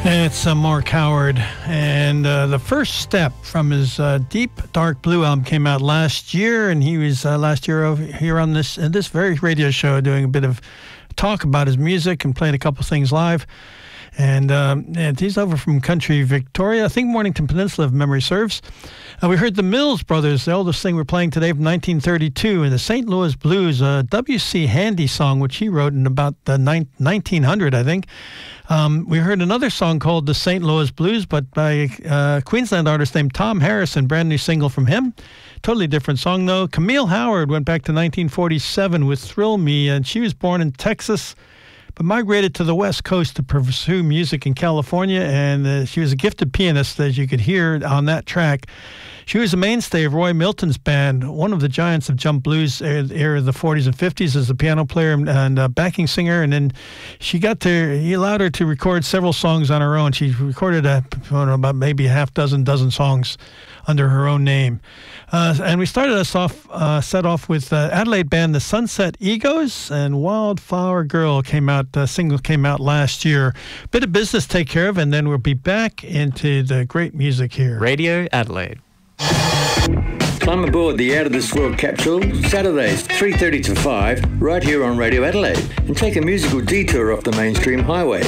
It's Mark Howard, and the first step from his Deep Dark Blue album came out last year, and he was last year over here on this very radio show doing a bit of talk about his music and playing a couple things live. And he's over from country Victoria, I think Mornington Peninsula, if memory serves. We heard the Mills Brothers, the oldest thing we're playing today, from 1932, in the St. Louis Blues, a W.C. Handy song, which he wrote in about 1900, I think. We heard another song called the St. Louis Blues, but by a Queensland artist named Tom Harrison, brand new single from him. Totally different song, though. Camille Howard went back to 1947 with Thrill Me, and she was born in Texas, but migrated to the West Coast to pursue music in California, and she was a gifted pianist, as you could hear on that track. She was a mainstay of Roy Milton's band, one of the giants of jump blues era of the 40s and 50s as a piano player and backing singer, and then he allowed her to record several songs on her own. She recorded about maybe a dozen songs under her own name. And we started set off with Adelaide band The Sunset Egos, and Wildflower Girl single came out last year. Bit of business to take care of, and then we'll be back into the great music here. Radio Adelaide. Climb aboard the Out of This World capsule, Saturdays 3:30 to 5, right here on Radio Adelaide, and take a musical detour off the mainstream highway.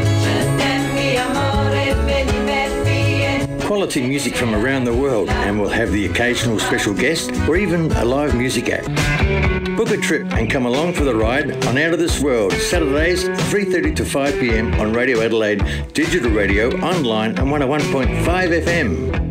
Quality music from around the world, and we'll have the occasional special guest or even a live music act. Book a trip and come along for the ride on Out of This World, Saturdays 3:30 to 5 p.m. on Radio Adelaide, digital radio, online and 101.5 FM.